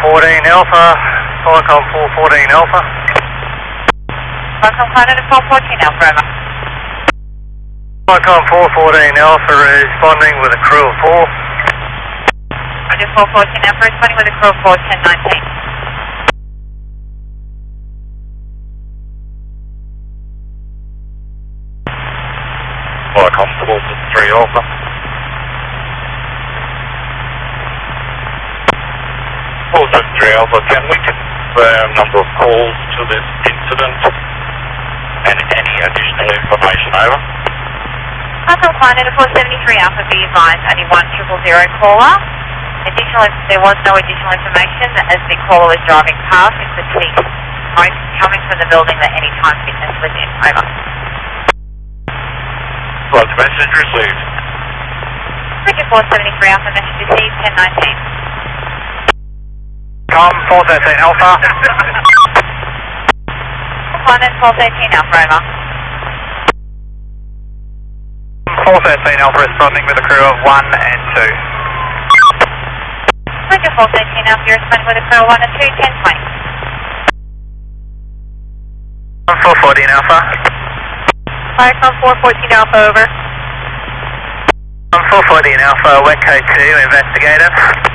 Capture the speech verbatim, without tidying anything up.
fourteen Alpha, Falcon four fourteen Alpha. Falcon Pilot four fourteen Alpha, over. Falcon four fourteen Alpha responding with a crew of four. Roger, four fourteen Alpha responding with a crew of four, ten nineteen. Flight Constable to three Alpha. Also three Alpha, can we confirm number of calls to this incident and any additional information, over? Falcon Pilot four seventy-three Alpha, be advised, only one triple zero caller. Additional, there was no additional information as the caller was driving past with fatigue smoke coming from the building that any time fitness was in, over. Right, message received. Roger, four seventy-three Alpha, message received, ten nineteen. Com four thirteen Alpha. Pilot four thirteen Alpha, over. four thirteen Alpha responding with a crew of one and two. Roger, four thirteen Alpha, you're responding with a crew of one and two, ten twenty. four fourteen Alpha. Falcon four fourteen Alpha, over. four fourteen Alpha, wet code two, investigator.